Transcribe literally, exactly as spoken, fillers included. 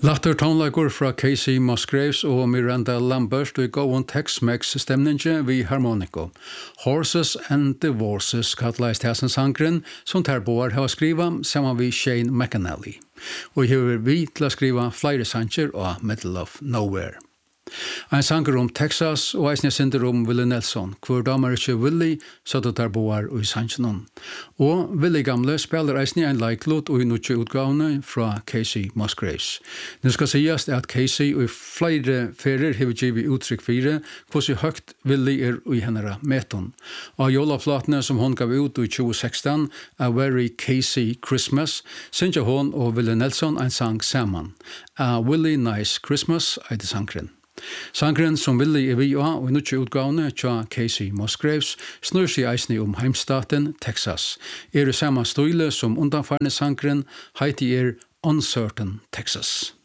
Latter tonlagur fra Casey Musgraves og Miranda Lambert og gå on Tex-Mex stemninge vi harmoniko. Horses and Divorces kallaist hæsen sangren som terboar hava skriva saman vi Shane McAnally. Og hever vi til a skriva flere sanger og Middle of Nowhere. Ein sanger om Texas og eisne synder om Willie Nelson, hvor damer ikkje Willie, så det tar boar og i sangenon. Og Willie gamle spelar eisne ein leiklåt og i nutje utgavne fra Casey Musgraves. Nu skal sigast at Casey og i flere ferier hever givet uttrykk fire, hvordan høgt Willie er i hennara meton. Og jolaflatene som hon gav ut i tjue sekstan, A Very Casey Christmas, synger hon og Willie Nelson ein sang saman. A Willie Nice Christmas, eide sangren. Sangren som Willie er vi og i nutje utgavne tja Casey Musgraves snur seg eisne om heimstaten Texas. Er det samme støyle som undanfarne sangren, heiti er Uncertain Texas.